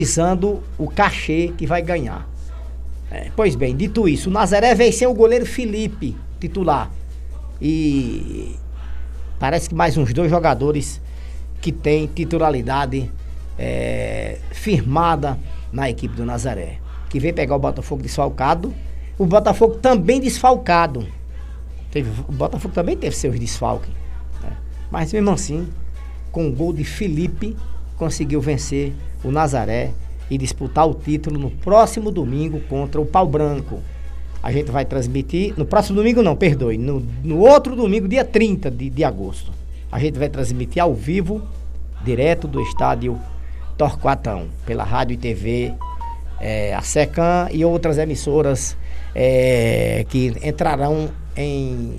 visando o cachê que vai ganhar. Pois bem, dito isso, o Nazaré venceu o goleiro Felipe, titular. E parece que mais uns 2 jogadores que têm titularidade firmada na equipe do Nazaré, que vem pegar o Botafogo desfalcado. O Botafogo também desfalcado. O Botafogo também teve seus desfalques, né? Mas mesmo assim, com o gol de Felipe, conseguiu vencer o Nazaré e disputar o título no próximo domingo contra o Pau Branco. A gente vai transmitir, no próximo domingo não, perdoe, no outro domingo, dia 30 de agosto. A gente vai transmitir ao vivo, direto do estádio Torquatão, pela rádio e TV, a SECAM e outras emissoras que entrarão em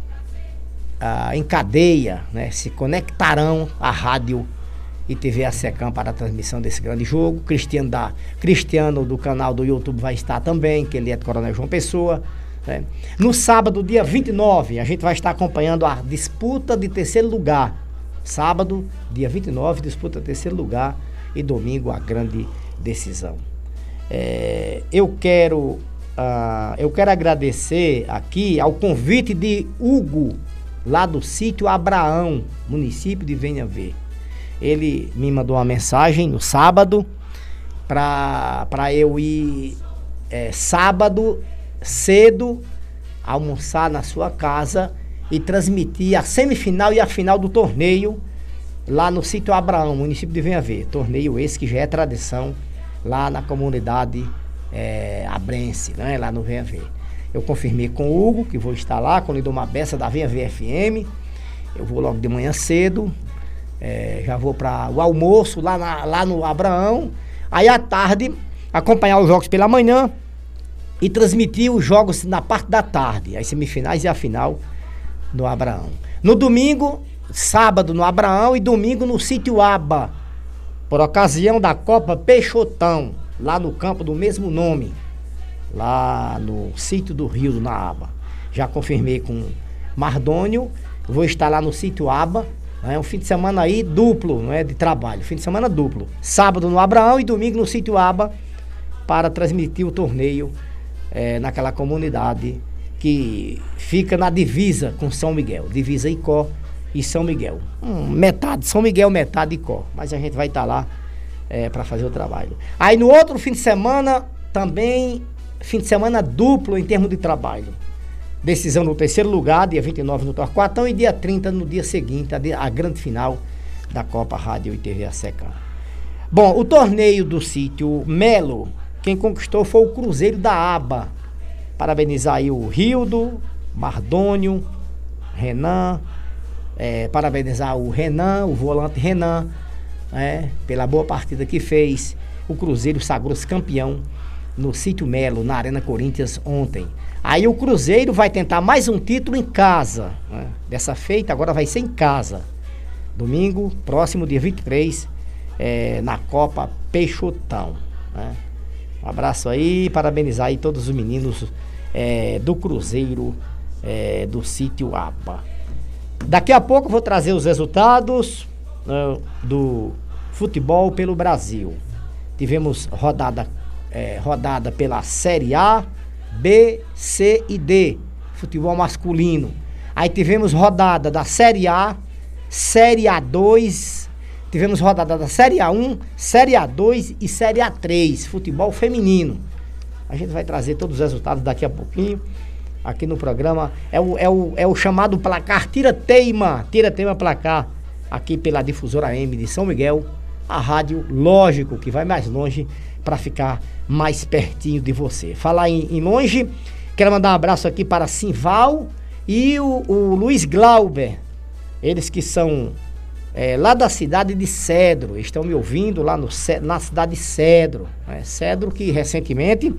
cadeia, né? Se conectarão à rádio e TV a SECAM para a transmissão desse grande jogo. Cristiano do canal do YouTube vai estar também, que ele é do Coronel João Pessoa, né? No sábado, dia 29, a gente vai estar acompanhando a disputa de terceiro lugar. Sábado, dia 29, disputa de terceiro lugar, e domingo a grande decisão. Eu quero agradecer aqui ao convite de Hugo, lá do sítio Abraão, município de Venha Ver. Ele me mandou uma mensagem no sábado para eu ir sábado cedo almoçar na sua casa e transmitir a semifinal e a final do torneio lá no sítio Abraão, município de Venha Ver. Torneio esse que já é tradição lá na comunidade abrense, né? Lá no Venha Ver. Eu confirmei com o Hugo que vou estar lá, com o Lidomar Bessa da Venha Ver FM. Eu vou logo de manhã cedo, já vou para o almoço lá no Abraão. Aí à tarde, acompanhar os jogos pela manhã e transmitir os jogos na parte da tarde, as semifinais e a final no Abraão. No domingo, sábado no Abraão e domingo no sítio Aba, por ocasião da Copa Peixotão, lá no campo do mesmo nome, lá no sítio do Rio, na Aba. Já confirmei com Mardônio, vou estar lá no sítio Aba, é um fim de semana aí duplo, não é de trabalho, fim de semana duplo. Sábado no Abraão e domingo no sítio Aba, para transmitir o torneio naquela comunidade que fica na divisa com São Miguel, divisa Icó e São Miguel. Metade São Miguel, metade Icó, mas a gente vai estar lá para fazer o trabalho. Aí no outro fim de semana, também fim de semana duplo em termos de trabalho. Decisão no terceiro lugar, dia 29 no Torquatão e dia 30 no dia seguinte, a grande final da Copa Rádio e TV a SECAM. Bom, o torneio do sítio Melo, quem conquistou foi o Cruzeiro da Aba. Parabenizar aí o Rildo, Mardônio, Renan, parabenizar o Renan, o volante Renan, pela boa partida que fez. O Cruzeiro sagrou-se campeão no sítio Melo, na Arena Corinthians ontem. Aí o Cruzeiro vai tentar mais um título em casa, né? Dessa feita agora vai ser em casa. Domingo, próximo dia 23, na Copa Peixotão, né? Um abraço aí, parabenizar aí todos os meninos do Cruzeiro do sítio Aba. Daqui a pouco eu vou trazer os resultados do futebol pelo Brasil. Tivemos rodada pela Série A, B, C e D, futebol masculino. Aí tivemos rodada da Série A, Série A2, tivemos rodada da Série A1, Série A2 e Série A3, futebol feminino. A gente vai trazer todos os resultados daqui a pouquinho, aqui no programa. É o chamado placar Tira-Teima Placar, aqui pela Difusora M de São Miguel, a rádio, lógico, que vai mais longe para ficar mais pertinho de você. Falar em longe, quero mandar um abraço aqui para Simval e o Luiz Glauber, eles que são lá da cidade de Cedro, estão me ouvindo lá na cidade de Cedro, né? Cedro que recentemente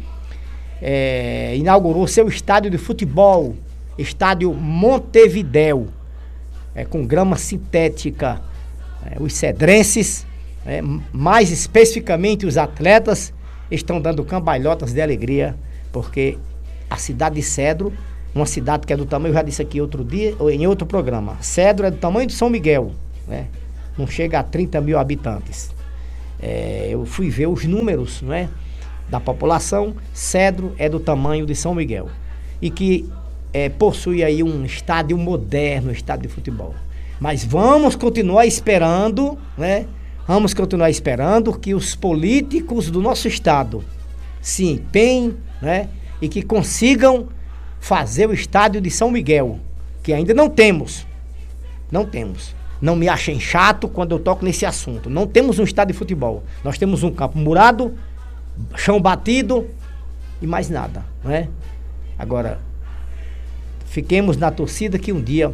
inaugurou seu estádio de futebol, estádio Montevidéu, com grama sintética. Os cedrenses, mais especificamente os atletas, estão dando cambalhotas de alegria, porque a cidade de Cedro, uma cidade que é do tamanho, eu já disse aqui outro dia, ou em outro programa, Cedro é do tamanho de São Miguel, né? Não chega a 30 mil habitantes. eu fui ver os números, não é, da população. Cedro é do tamanho de São Miguel e que possui aí um estádio moderno, um estádio de futebol. Mas vamos continuar esperando, né? Vamos continuar esperando que os políticos do nosso estado se empenhem, né? E que consigam fazer o estádio de São Miguel, que ainda não temos. Não temos. Não me achem chato quando eu toco nesse assunto. Não temos um estádio de futebol. Nós temos um campo murado, chão batido e mais nada, não é? Agora, fiquemos na torcida que um dia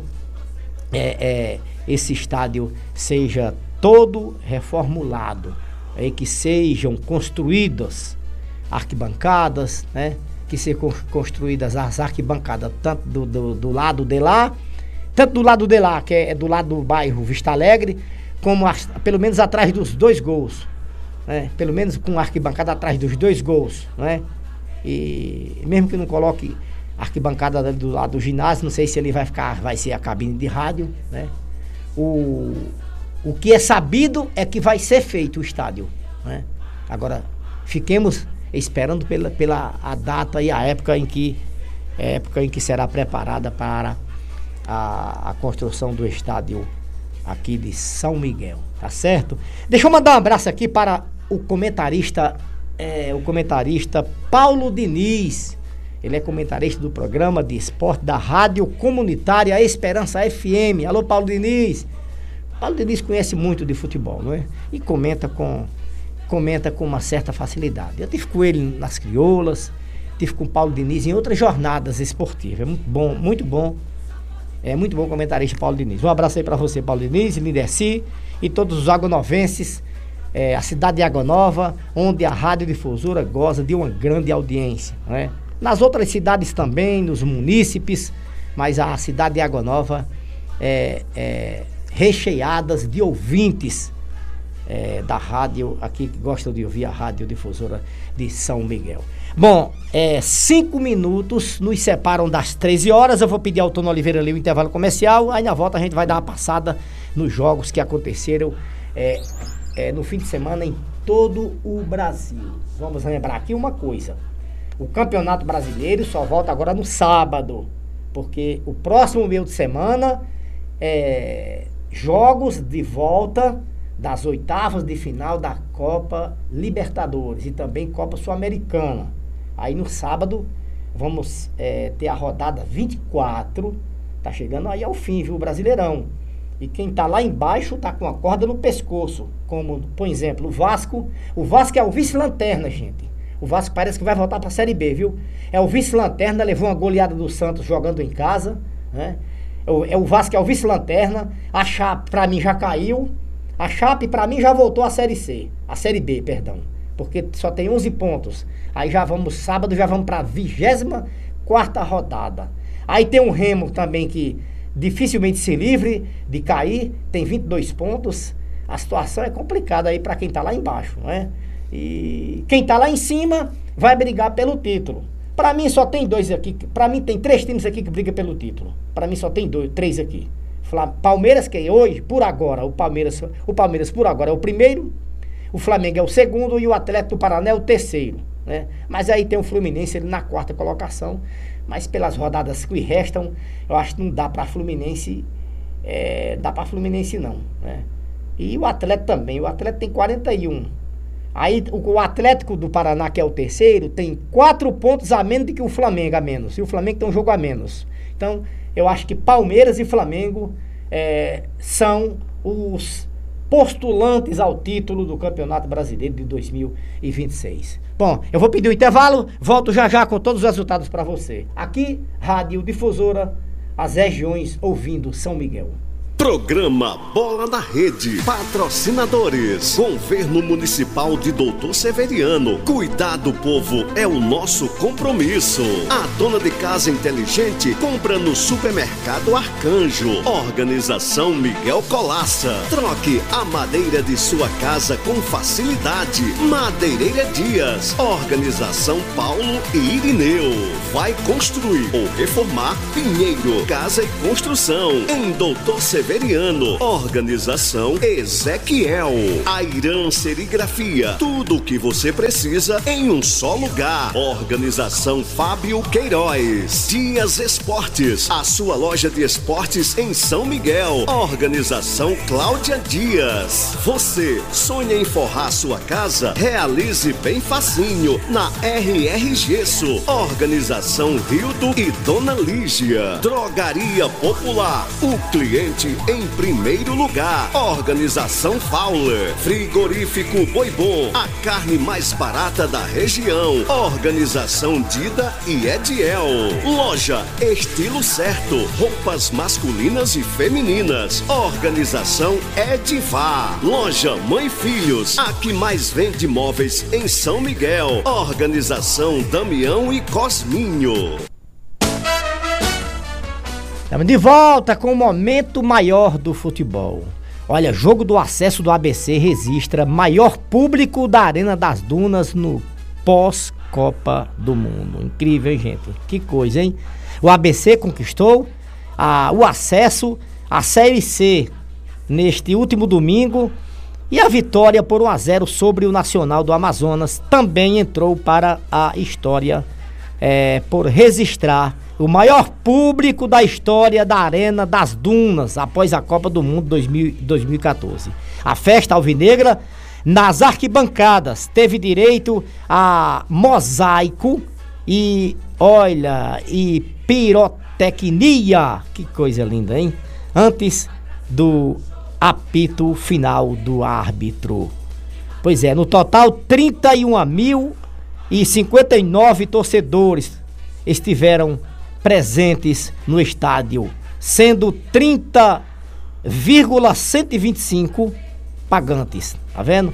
esse estádio seja todo reformulado, que sejam construídas arquibancadas, né? Que sejam construídas as arquibancadas tanto do lado de lá, tanto do lado de lá, que é do lado do bairro Vista Alegre, como pelo menos atrás dos 2 gols, né? Pelo menos com arquibancada atrás dos 2 gols, né? E mesmo que não coloque arquibancada do lado do ginásio, não sei se ele vai ser a cabine de rádio, né? O que é sabido é que vai ser feito o estádio, né? Agora, fiquemos esperando pela a data e a época em que será preparada para a construção do estádio aqui de São Miguel, tá certo? Deixa eu mandar um abraço aqui para o comentarista Paulo Diniz. Ele é comentarista do programa de esporte da Rádio Comunitária Esperança FM. Alô, Paulo Diniz. Paulo Diniz conhece muito de futebol, não é? E comenta com uma certa facilidade. Eu tive com ele nas Crioulas, tive com o Paulo Diniz em outras jornadas esportivas. É muito bom, muito bom. É muito bom comentarista Paulo Diniz. Um abraço aí para você, Paulo Diniz, Lindeci e todos os agonovenses, a cidade de Água Nova, onde a Rádio Difusora goza de uma grande audiência, não é? Nas outras cidades também, nos munícipes, mas a cidade de Água Nova recheadas de ouvintes da rádio aqui que gostam de ouvir a Rádio Difusora de São Miguel. Bom, 5 minutos nos separam das 13 horas. Eu vou pedir ao Tono Oliveira ali o intervalo comercial. Aí na volta a gente vai dar uma passada nos jogos que aconteceram no fim de semana em todo o Brasil. Vamos lembrar aqui uma coisa: o Campeonato Brasileiro só volta agora no sábado, porque o próximo meio de semana jogos de volta das oitavas de final da Copa Libertadores e também Copa Sul-Americana. Aí no sábado vamos ter a rodada 24, tá chegando aí ao fim, viu, o Brasileirão. E quem tá lá embaixo tá com a corda no pescoço, como, por exemplo, o Vasco. O Vasco é o vice-lanterna, gente. O Vasco parece que vai voltar pra Série B, viu? É o vice-lanterna, levou uma goleada do Santos jogando em casa, né? O Vasco é o vice-lanterna. A Chape, pra mim, já caiu. A Chape, pra mim, já voltou à Série C. A Série B, perdão. Porque só tem 11 pontos. Aí já vamos, sábado, já vamos pra 24ª rodada. Aí tem um Remo também que dificilmente se livre de cair. Tem 22 pontos. A situação é complicada aí pra quem tá lá embaixo, não é? E quem tá lá em cima vai brigar pelo título. Pra mim só tem 2 aqui. Pra mim tem 3 times aqui que brigam pelo título. Pra mim só tem 3 aqui. Palmeiras, que hoje, por agora, o Palmeiras por agora é o primeiro, o Flamengo é o segundo e o Atlético do Paraná é o terceiro, né? Mas aí tem o Fluminense ele na 4ª colocação, mas pelas rodadas que restam, eu acho que não dá pra Fluminense, não, né? E o Atlético também, o Atlético tem 41. Aí o Atlético do Paraná, que é o terceiro, tem 4 pontos a menos do que o Flamengo a menos, e o Flamengo tem um jogo a menos. Então, eu acho que Palmeiras e Flamengo são os postulantes ao título do Campeonato Brasileiro de 2026. Bom, eu vou pedir o intervalo, volto já já com todos os resultados para você. Aqui, Rádio Difusora, as regiões ouvindo São Miguel. Programa Bola na Rede. Patrocinadores: Governo Municipal de Doutor Severiano. Cuidar do povo é o nosso compromisso. A dona de casa inteligente compra no Supermercado Arcanjo. Organização Miguel Colaça. Troque a madeira de sua casa com facilidade. Madeireira Dias. Organização Paulo e Irineu. Vai construir ou reformar? Pinheiro Casa e Construção. Em Doutor Severiano Severiano. Organização Ezequiel. Airan Serigrafia. Tudo o que você precisa em um só lugar. Organização Fábio Queiroz. Dias Esportes. A sua loja de esportes em São Miguel. Organização Cláudia Dias. Você sonha em forrar sua casa? Realize bem facinho na RR Gesso. Organização Rildo e Dona Lígia. Drogaria Popular. O cliente em primeiro lugar. Organização Fowler. Frigorífico Boi Bom. A carne mais barata da região. Organização Dida e Ediel. Loja Estilo Certo. Roupas masculinas e femininas. Organização Edivar. Loja Mãe Filhos. A que mais vende móveis em São Miguel. Organização Damião e Cosminho. Estamos de volta com o momento maior do futebol. Olha, jogo do acesso do ABC registra maior público da Arena das Dunas no pós-Copa do Mundo. Incrível, hein, gente? Que coisa, hein? O ABC conquistou o acesso à Série C neste último domingo e a vitória por 1-0 sobre o Nacional do Amazonas também entrou para a história por registrar o maior público da história da Arena das Dunas após a Copa do Mundo 2014. A festa alvinegra nas arquibancadas teve direito a mosaico e, olha, e pirotecnia. Que coisa linda, hein? Antes do apito final do árbitro. Pois é, no total 31.059 torcedores estiveram presentes no estádio, sendo 30,125 pagantes, tá vendo?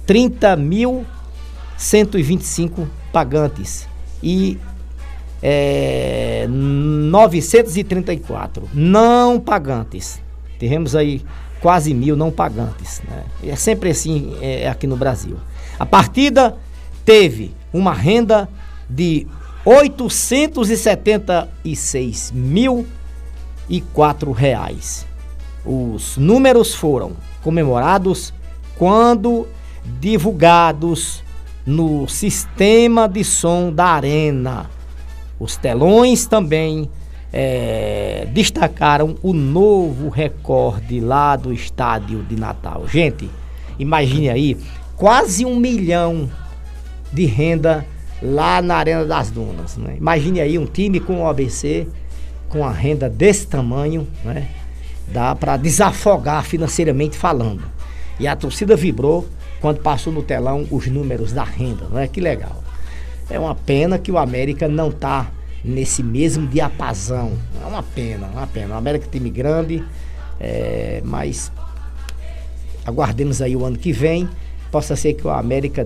30.125 pagantes e 934 não pagantes. Teremos aí quase 1.000 não pagantes, né? É sempre assim aqui no Brasil. A partida teve uma renda de R$876.004. Os números foram comemorados quando divulgados no sistema de som da arena. Os telões também destacaram o novo recorde lá do estádio de Natal. Gente, imagine aí, quase 1 milhão de renda lá na Arena das Dunas, né? Imagine aí um time com o ABC, com a renda desse tamanho, né? Dá para desafogar financeiramente falando. E a torcida vibrou quando passou no telão os números da renda, né? Que legal. É uma pena que o América não tá nesse mesmo diapasão. É uma pena, uma pena. O América é um time grande, mas aguardemos aí o ano que vem. Possa ser que o América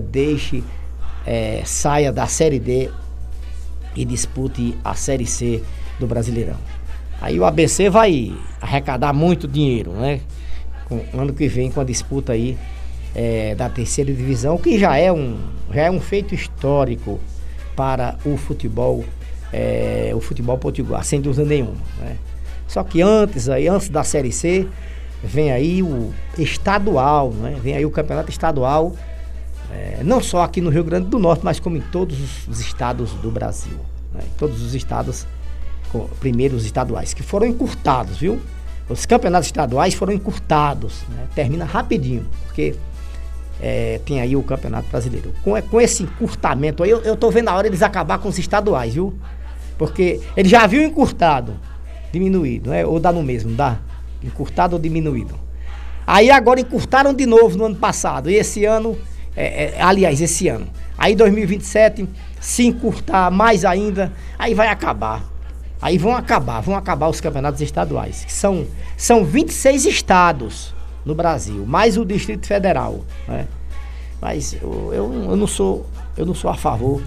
saia da Série D e dispute a Série C do Brasileirão. Aí o ABC vai arrecadar muito dinheiro, né? Ano que vem com a disputa aí da terceira divisão, que já é um feito histórico para o futebol potiguar, sem dúvida nenhuma, né? Só que antes da Série C, vem aí o estadual, né? Vem aí o campeonato estadual, não só aqui no Rio Grande do Norte, mas como em todos os estados do Brasil, né? Todos os estados, primeiros estaduais, que foram encurtados, viu? Os campeonatos estaduais foram encurtados, né? Termina rapidinho, porque tem aí o Campeonato Brasileiro. Com esse encurtamento aí, eu tô vendo a hora eles acabar com os estaduais, viu? Porque ele já viu encurtado, diminuído, né? Ou dá no mesmo, dá? Encurtado ou diminuído. Aí agora encurtaram de novo no ano passado. E esse ano, esse ano. Aí 2027, se encurtar mais ainda, aí vai acabar. Aí vão acabar os campeonatos estaduais, que são 26 estados no Brasil, mais o Distrito Federal, né? Mas eu não sou a favor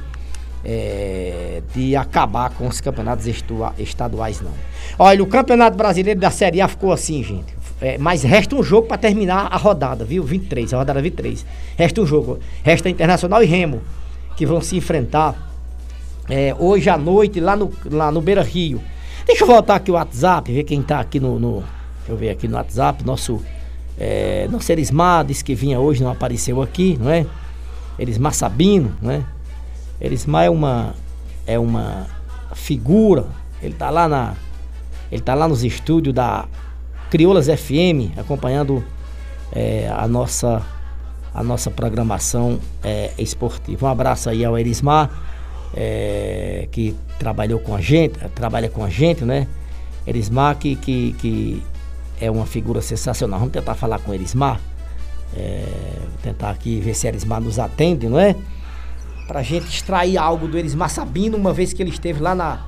de acabar com os campeonatos estaduais, não. Olha, o Campeonato Brasileiro da Série A ficou assim, gente. Mas resta um jogo para terminar a rodada, viu? A rodada 23. Resta um jogo. Resta Internacional e Remo, que vão se enfrentar hoje à noite lá no Beira Rio. Deixa eu voltar aqui o WhatsApp, ver quem tá aqui no eu ver aqui no WhatsApp, nosso Erismar disse que vinha hoje, não apareceu aqui, não é? Erismar Sabino, não é? Erismar é uma figura, ele tá lá nos estúdios da Crioulas FM, acompanhando a nossa programação esportiva. Um abraço aí ao Erismar, que trabalha com a gente, né? Erismar que é uma figura sensacional. Vamos tentar falar com o Erismar, tentar aqui ver se o Erismar nos atende, não é? Pra gente extrair algo do Erismar Sabino, uma vez que ele esteve lá na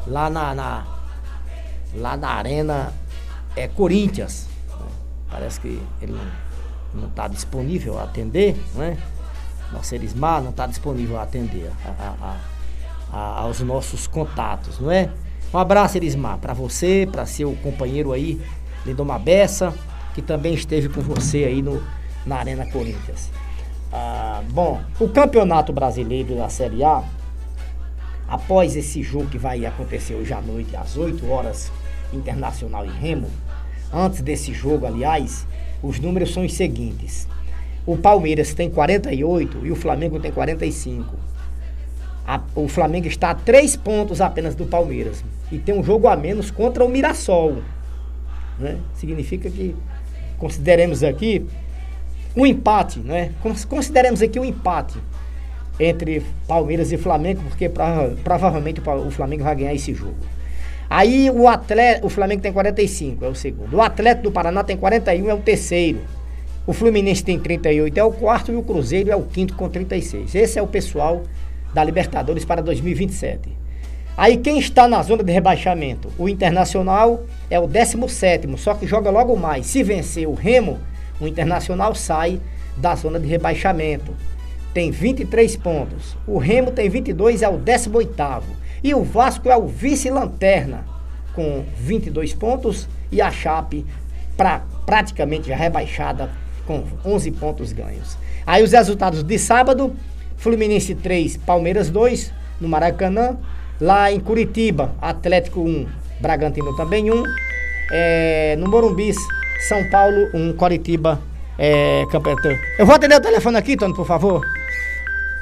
Arena Corinthians. Parece que ele não está disponível a atender, né? Nosso Erismar não está disponível a atender aos nossos contatos, não é? Um abraço, Erismar, para você, para seu companheiro aí, Lindomar Bessa, que também esteve com você aí na Arena Corinthians. Bom, o Campeonato Brasileiro da Série A, após esse jogo que vai acontecer hoje à noite, às 8 horas, Internacional e Remo, antes desse jogo, aliás, os números são os seguintes: o Palmeiras tem 48 e o Flamengo tem 45. O Flamengo está a 3 pontos apenas do Palmeiras e tem um jogo a menos contra o Mirassol, né? Significa que consideremos aqui um empate, né? Consideremos aqui um empate entre Palmeiras e Flamengo, porque provavelmente o Flamengo vai ganhar esse jogo. Aí o Flamengo tem 45, é o segundo. O Atlético do Paraná tem 41, é o terceiro. O Fluminense tem 38, é o quarto, e o Cruzeiro é o quinto com 36. Esse é o pessoal da Libertadores para 2027. Aí quem está na zona de rebaixamento? O Internacional é o 17º, só que joga logo mais. Se vencer o Remo, o Internacional sai da zona de rebaixamento. Tem 23 pontos. O Remo tem 22, é o 18º. E o Vasco é o vice-lanterna, com 22 pontos. E a Chape, praticamente já rebaixada, com 11 pontos ganhos. Aí os resultados de sábado: Fluminense 3, Palmeiras 2, no Maracanã. Lá em Curitiba, Atlético 1, Bragantino também 1. No Morumbi, São Paulo 1, Curitiba campeão. Eu vou atender o telefone aqui, Tony, por favor.